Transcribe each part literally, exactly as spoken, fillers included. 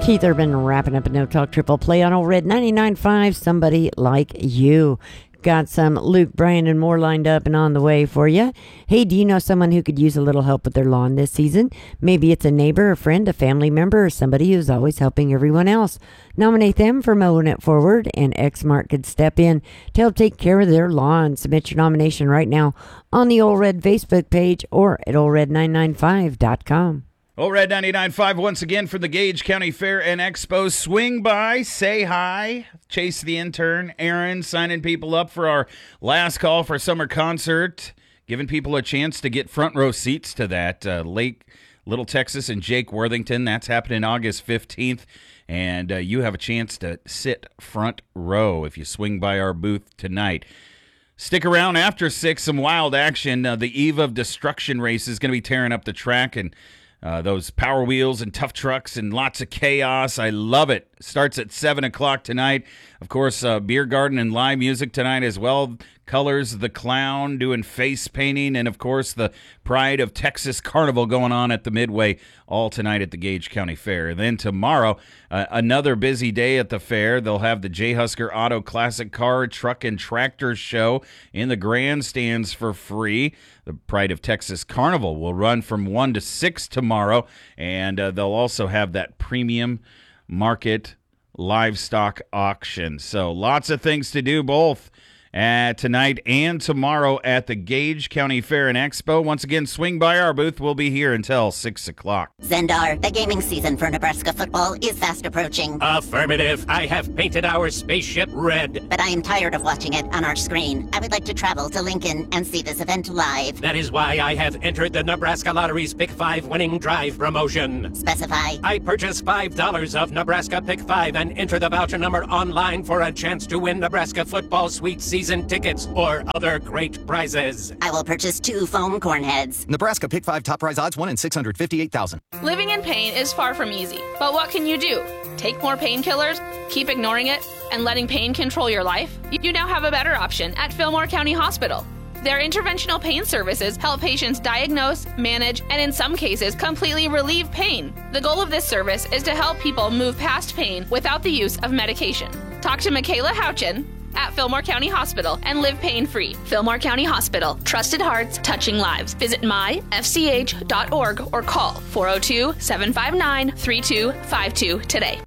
Keith Urban wrapping up a No Talk Triple Play on Old Red ninety-nine point five, Somebody Like You. Got some Luke, Bryan, and more lined up and on the way for you. Hey, do you know someone who could use a little help with their lawn this season? Maybe it's a neighbor, a friend, a family member, or somebody who's always helping everyone else. Nominate them for mowing it forward, and Exmark could step in to help take care of their lawn. Submit your nomination right now on the Old Red Facebook page or at old red nine nine five dot com. Old Red ninety-nine point five once again for the Gage County Fair and Expo. Swing by, say hi, Chase the intern, Aaron, signing people up for our last call for summer concert, giving people a chance to get front row seats to that. Uh, Lake Little Texas and Jake Worthington, that's happening August fifteenth, and uh, you have a chance to sit front row if you swing by our booth tonight. Stick around after six, some wild action. Uh, the Eve of Destruction race is going to be tearing up the track, and Uh, those Power Wheels and tough trucks and lots of chaos. I love it. Starts at seven o'clock tonight. Of course, uh, beer garden and live music tonight as well. Colors the Clown doing face painting. And, of course, the Pride of Texas Carnival going on at the Midway all tonight at the Gage County Fair. And then tomorrow, uh, another busy day at the fair. They'll have the J. Husker Auto Classic Car, Truck, and Tractor Show in the grandstands for free. The Pride of Texas Carnival will run from one to six tomorrow, and uh, they'll also have that premium market livestock auction. So lots of things to do both uh, tonight and tomorrow at the Gage County Fair and Expo. Once again, swing by our booth. We'll be here until six o'clock. Zendar, the gaming season for Nebraska football is fast approaching. Affirmative. I have painted our spaceship red. But I am tired of watching it on our screen. I would like to travel to Lincoln and see this event live. That is why I have entered the Nebraska Lottery's Pick five Winning Drive promotion. Specify. I purchase five dollars of Nebraska Pick five and enter the voucher number online for a chance to win Nebraska football sweet season tickets or other great prizes. I will purchase two foam corn heads. Nebraska Pick five top prize odds one in six hundred fifty-eight thousand. Living in pain is far from easy, but what can you do? Take more painkillers? Keep ignoring it? And letting pain control your life? You now have a better option at Fillmore County Hospital. Their interventional pain services help patients diagnose, manage, and in some cases, completely relieve pain. The goal of this service is to help people move past pain without the use of medication. Talk to Michaela Houchin at Fillmore County Hospital and live pain-free. Fillmore County Hospital. Trusted hearts, touching lives. Visit my f c h dot org or call four oh two, seven five nine, three two five two today.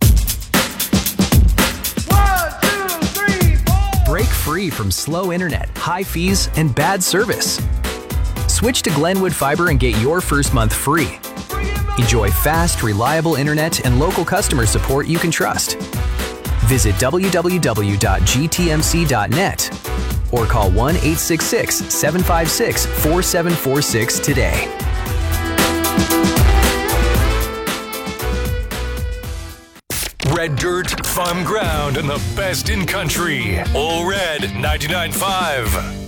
One, two, three, four. Break free from slow internet, high fees, and bad service. Switch to Glenwood Fiber and get your first month free. Enjoy fast, reliable internet and local customer support you can trust. Visit w w w dot g t m c dot net or call one eight six six, seven five six, four seven four six today. Red dirt, fun ground, and the best in country. Old Red ninety-nine point five.